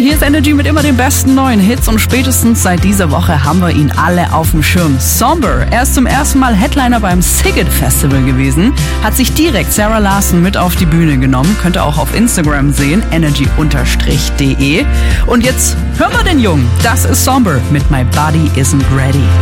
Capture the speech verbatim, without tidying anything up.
hier ist Energy mit immer den besten neuen Hits und spätestens seit dieser Woche haben wir ihn alle auf dem Schirm. Somber, er ist zum ersten Mal Headliner beim Sziget Festival gewesen, hat sich direkt Sarah Larson mit auf die Bühne genommen, könnt ihr auch auf Instagram sehen, energy de. Und jetzt hören wir den Jungen, das ist Somber mit My Body Isn't Ready.